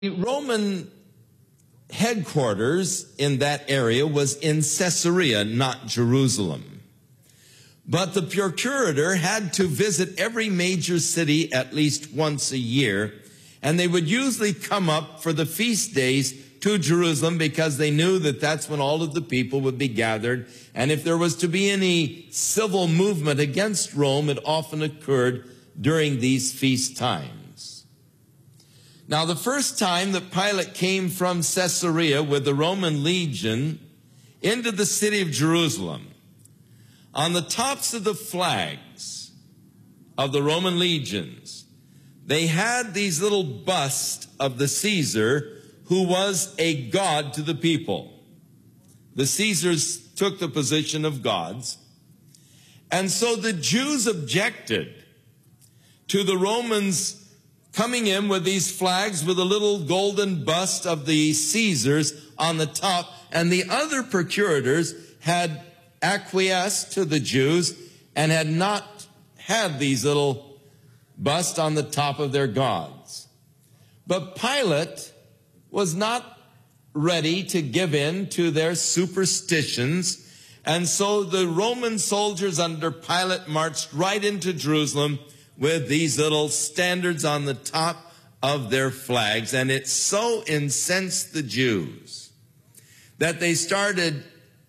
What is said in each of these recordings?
The Roman headquarters in that area was in Caesarea, not Jerusalem. But the procurator had to visit every major city at least once a year, and they would usually come up for the feast days to Jerusalem because they knew that that's when all of the people would be gathered. And if there was to be any civil movement against Rome, it often occurred during these feast times. Now, the first time that Pilate came from Caesarea with the Roman legion into the city of Jerusalem, on the tops of the flags of the Roman legions, they had these little busts of the Caesar, who was a god to the people. The Caesars took the position of gods. And so the Jews objected to the Romans coming in with these flags with a little golden bust of the Caesars on the top, and the other procurators had acquiesced to the Jews and had not had these little busts on the top of their gods. But Pilate was not ready to give in to their superstitions, and so the Roman soldiers under Pilate marched right into Jerusalem with these little standards on the top of their flags. And it so incensed the Jews that they started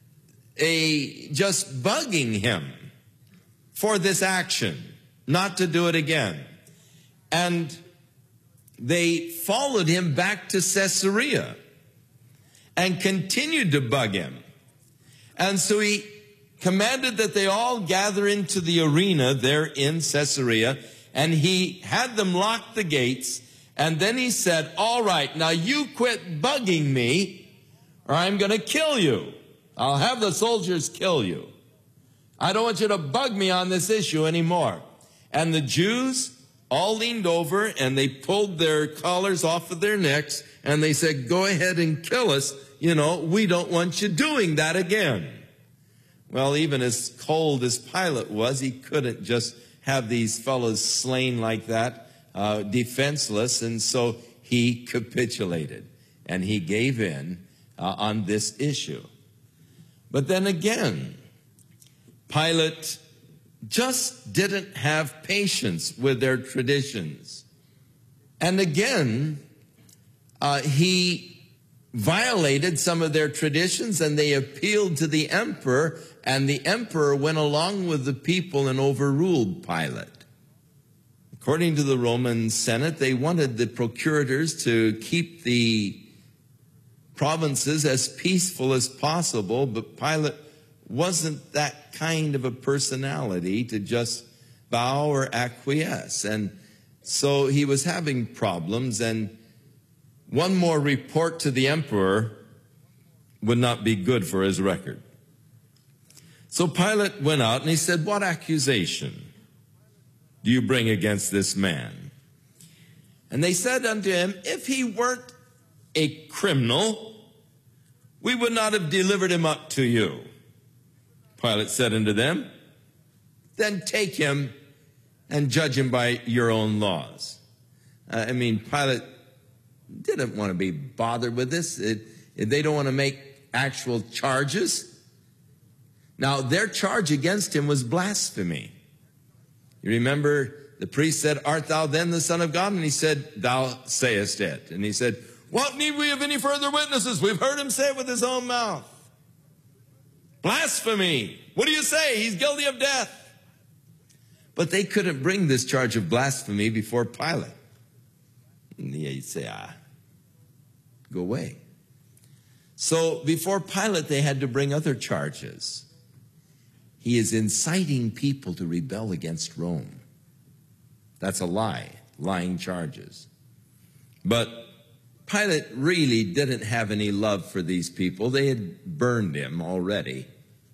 just bugging him for this action, not to do it again. And they followed him back to Caesarea and continued to bug him. And so he commanded that they all gather into the arena there in Caesarea, and he had them lock the gates, and then he said, all right, now you quit bugging me, or I'm going to kill you. I'll have the soldiers kill you. I don't want you to bug me on this issue anymore. And the Jews all leaned over, and they pulled their collars off of their necks, and they said, go ahead and kill us. You know, we don't want you doing that again. Well, even as cold as Pilate was, he couldn't just have these fellows slain like that, defenseless, and so he capitulated, and he gave in on this issue. But then again, Pilate just didn't have patience with their traditions. And again, he violated some of their traditions, and they appealed to the emperor, and the emperor went along with the people and overruled Pilate. According to the Roman Senate, they wanted the procurators to keep the provinces as peaceful as possible, but Pilate wasn't that kind of a personality to just bow or acquiesce. And so he was having problems, and one more report to the emperor would not be good for his record. So Pilate went out and he said, what accusation do you bring against this man? And they said unto him, if he weren't a criminal, we would not have delivered him up to you. Pilate said unto them, then take him and judge him by your own laws. Pilate didn't want to be bothered with this. They don't want to make actual charges. Now, their charge against him was blasphemy. You remember the priest said, art thou then the Son of God? And he said, thou sayest it. And he said, what need we of any further witnesses? We've heard him say it with his own mouth. Blasphemy. What do you say? He's guilty of death. But they couldn't bring this charge of blasphemy before Pilate. And he'd say, go away. So before Pilate, they had to bring other charges. He is inciting people to rebel against Rome. That's a lie, lying charges. But Pilate really didn't have any love for these people. They had burned him already.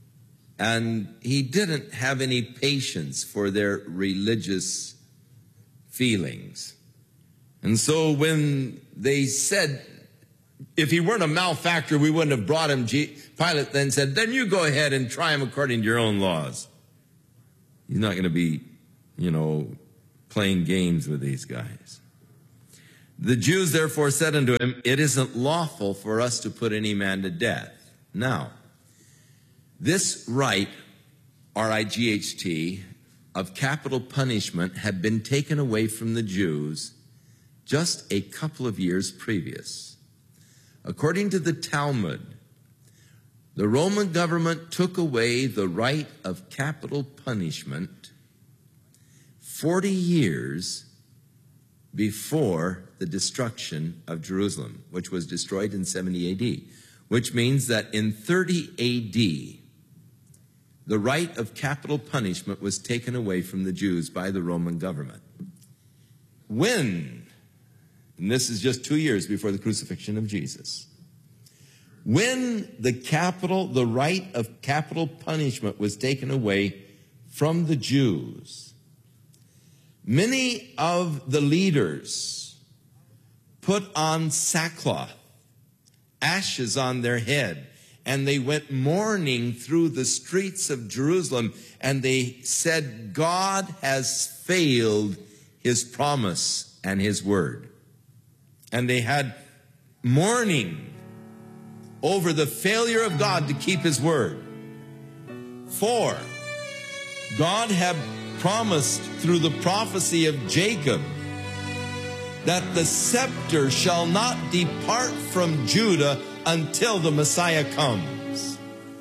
And he didn't have any patience for their religious feelings. And so when they said, if he weren't a malefactor, we wouldn't have brought him, Pilate then said, then you go ahead and try him according to your own laws. He's not going to be, playing games with these guys. The Jews therefore said unto him, it isn't lawful for us to put any man to death. Now, this right, R-I-G-H-T, of capital punishment had been taken away from the Jews just a couple of years previous. According to the Talmud, the Roman government took away the right of capital punishment 40 years before the destruction of Jerusalem, which was destroyed in 70 AD, which means that in 30 AD, the right of capital punishment was taken away from the Jews by the Roman government. When, and this is just 2 years before the crucifixion of Jesus, when the right of capital punishment was taken away from the Jews, many of the leaders put on sackcloth, ashes on their head, and they went mourning through the streets of Jerusalem, and they said, God has failed his promise and his word. And they had mourning over the failure of God to keep his word. For God had promised through the prophecy of Jacob that the scepter shall not depart from Judah until the Messiah comes.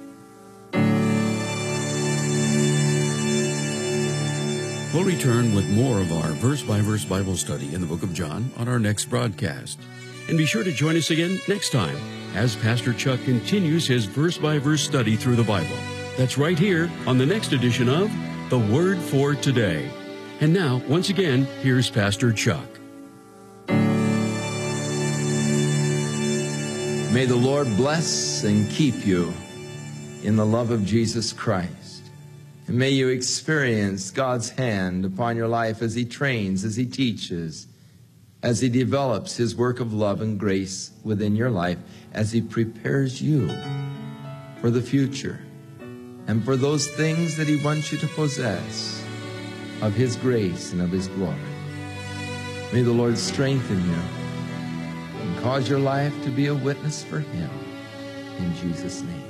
We'll return with more of our verse-by-verse Bible study in the book of John on our next broadcast. And be sure to join us again next time as Pastor Chuck continues his verse-by-verse study through the Bible. That's right here on the next edition of The Word for Today. And now, once again, here's Pastor Chuck. May the Lord bless and keep you in the love of Jesus Christ. And may you experience God's hand upon your life as he trains, as he teaches, as he develops his work of love and grace within your life, as he prepares you for the future and for those things that he wants you to possess of his grace and of his glory. May the Lord strengthen you and cause your life to be a witness for him in Jesus' name.